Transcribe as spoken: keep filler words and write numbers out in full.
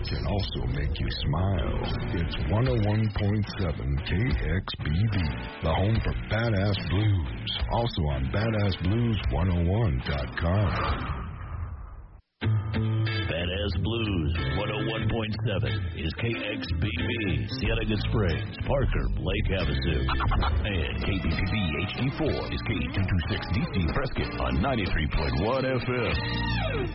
can also make you smile. It's one oh one point seven K X B V, the home for Badass Blues. Also on badass blues one oh one dot com. Badass Blues one oh one point seven is K X B V, Cienega Springs, Parker, Lake Havasu. And K B P B H D four is K two twenty-six D C Prescott on ninety-three point one F M.